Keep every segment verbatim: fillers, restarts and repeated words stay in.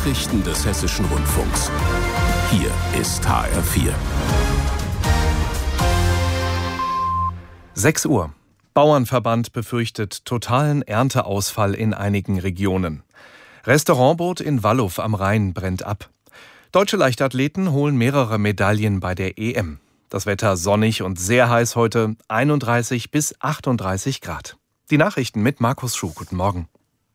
Nachrichten des Hessischen Rundfunks. Hier ist H R vier. sechs Uhr. Bauernverband befürchtet totalen Ernteausfall in einigen Regionen. Restaurantboot in Walluf am Rhein brennt ab. Deutsche Leichtathleten holen mehrere Medaillen bei der E M. Das Wetter sonnig und sehr heiß heute, einunddreißig bis achtunddreißig Grad. Die Nachrichten mit Markus Schuh. Guten Morgen.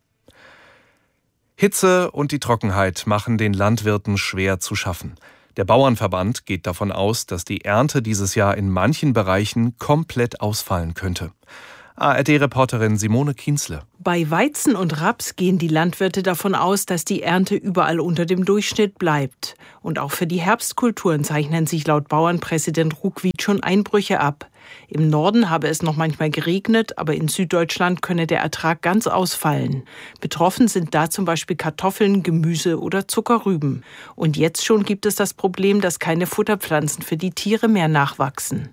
Hitze und die Trockenheit machen den Landwirten schwer zu schaffen. Der Bauernverband geht davon aus, dass die Ernte dieses Jahr in manchen Bereichen komplett ausfallen könnte. A R D-Reporterin Simone Kienzle. Bei Weizen und Raps gehen die Landwirte davon aus, dass die Ernte überall unter dem Durchschnitt bleibt. Und auch für die Herbstkulturen zeichnen sich laut Bauernpräsident Ruckwied schon Einbrüche ab. Im Norden habe es noch manchmal geregnet, aber in Süddeutschland könne der Ertrag ganz ausfallen. Betroffen sind da zum Beispiel Kartoffeln, Gemüse oder Zuckerrüben. Und jetzt schon gibt es das Problem, dass keine Futterpflanzen für die Tiere mehr nachwachsen.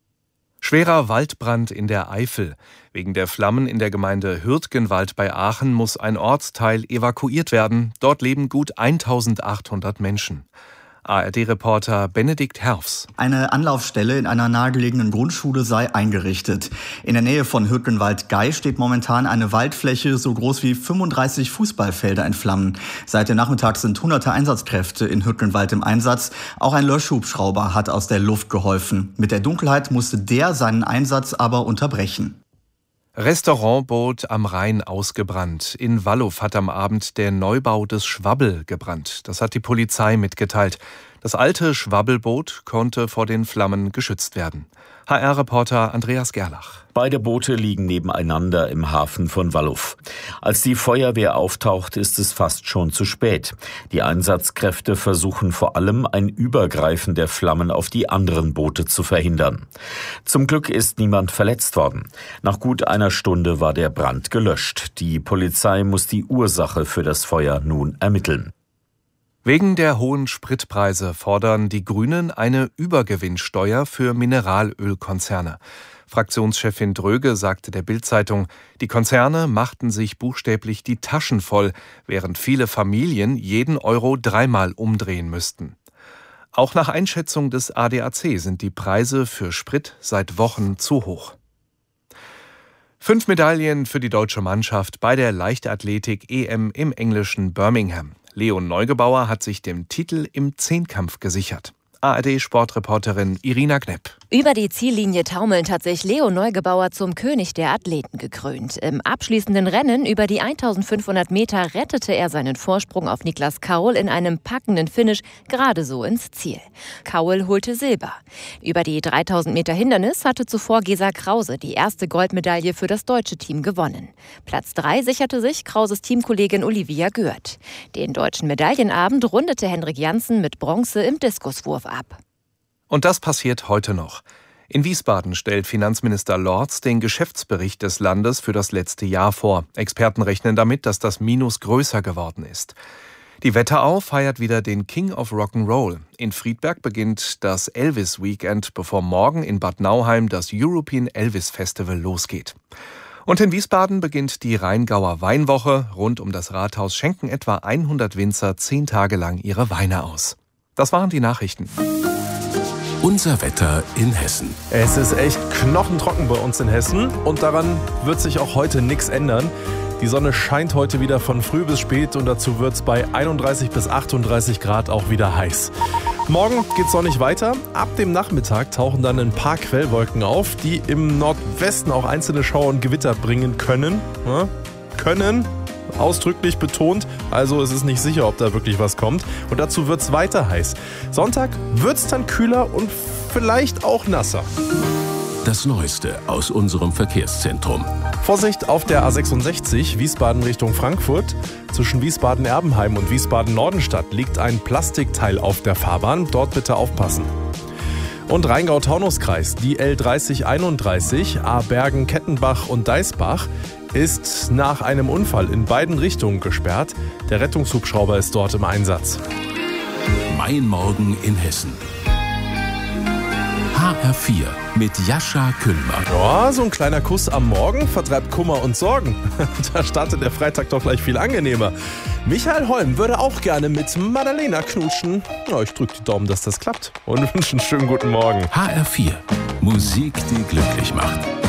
Schwerer Waldbrand in der Eifel. Wegen der Flammen in der Gemeinde Hürtgenwald bei Aachen muss ein Ortsteil evakuiert werden. Dort leben gut eintausendachthundert Menschen. A R D-Reporter Benedikt Herfs. Eine Anlaufstelle in einer nahegelegenen Grundschule sei eingerichtet. In der Nähe von Hürtgenwald-Gei steht momentan eine Waldfläche so groß wie fünfunddreißig Fußballfelder in Flammen. Seit dem Nachmittag sind hunderte Einsatzkräfte in Hürtgenwald im Einsatz. Auch ein Löschhubschrauber hat aus der Luft geholfen. Mit der Dunkelheit musste der seinen Einsatz aber unterbrechen. Restaurantboot am Rhein ausgebrannt. In Walluf hat am Abend der Neubau des Schwabbel gebrannt. Das hat die Polizei mitgeteilt. Das alte Schwabbelboot konnte vor den Flammen geschützt werden. H R-Reporter Andreas Gerlach. Beide Boote liegen nebeneinander im Hafen von Walluf. Als die Feuerwehr auftaucht, ist es fast schon zu spät. Die Einsatzkräfte versuchen vor allem, ein Übergreifen der Flammen auf die anderen Boote zu verhindern. Zum Glück ist niemand verletzt worden. Nach gut einer Stunde war der Brand gelöscht. Die Polizei muss die Ursache für das Feuer nun ermitteln. Wegen der hohen Spritpreise fordern die Grünen eine Übergewinnsteuer für Mineralölkonzerne. Fraktionschefin Dröge sagte der Bild-Zeitung, die Konzerne machten sich buchstäblich die Taschen voll, während viele Familien jeden Euro dreimal umdrehen müssten. Auch nach Einschätzung des A D A C sind die Preise für Sprit seit Wochen zu hoch. Fünf Medaillen für die deutsche Mannschaft bei der Leichtathletik-E M im englischen Birmingham. Leon Neugebauer hat sich den Titel im Zehnkampf gesichert. A R D-Sportreporterin Irina Knepp. Über die Ziellinie taumelnd hat sich Leo Neugebauer zum König der Athleten gekrönt. Im abschließenden Rennen über die eintausendfünfhundert Meter rettete er seinen Vorsprung auf Niklas Kaul in einem packenden Finish gerade so ins Ziel. Kaul holte Silber. Über die dreitausend Meter Hindernis hatte zuvor Gesa Krause die erste Goldmedaille für das deutsche Team gewonnen. Platz drei sicherte sich Krauses Teamkollegin Olivia Gürt. Den deutschen Medaillenabend rundete Henrik Janssen mit Bronze im Diskuswurf ab. Und das passiert heute noch. In Wiesbaden stellt Finanzminister Lorz den Geschäftsbericht des Landes für das letzte Jahr vor. Experten rechnen damit, dass das Minus größer geworden ist. Die Wetterau feiert wieder den King of Rock'n'Roll. In Friedberg beginnt das Elvis Weekend, bevor morgen in Bad Nauheim das European Elvis Festival losgeht. Und in Wiesbaden beginnt die Rheingauer Weinwoche. Rund um das Rathaus schenken etwa hundert Winzer zehn Tage lang ihre Weine aus. Das waren die Nachrichten. Unser Wetter in Hessen. Es ist echt knochentrocken bei uns in Hessen und daran wird sich auch heute nichts ändern. Die Sonne scheint heute wieder von früh bis spät und dazu wird es bei einunddreißig bis achtunddreißig Grad auch wieder heiß. Morgen geht's sonnig weiter. Ab dem Nachmittag tauchen dann ein paar Quellwolken auf, die im Nordwesten auch einzelne Schauer und Gewitter bringen können. Ja, können. Ausdrücklich betont, also es ist nicht sicher, ob da wirklich was kommt. Und dazu wird es weiter heiß. Sonntag wird es dann kühler und vielleicht auch nasser. Das Neueste aus unserem Verkehrszentrum. Vorsicht auf der A sechsundsechzig, Wiesbaden Richtung Frankfurt. Zwischen Wiesbaden-Erbenheim und Wiesbaden-Nordenstadt liegt ein Plastikteil auf der Fahrbahn. Dort bitte aufpassen. Und Rheingau-Taunus-Kreis, die L dreißig einunddreißig, Abergen-Kettenbach und Deisbach, ist nach einem Unfall in beiden Richtungen gesperrt. Der Rettungshubschrauber ist dort im Einsatz. Mein Morgen in Hessen. H R vier mit Jascha Küllmann. Ja, so ein kleiner Kuss am Morgen vertreibt Kummer und Sorgen. Da startet der Freitag doch gleich viel angenehmer. Michael Holm würde auch gerne mit Madalena knutschen. Ja, ich drücke die Daumen, dass das klappt und wünsche einen schönen guten Morgen. H R vier. Musik, die glücklich macht.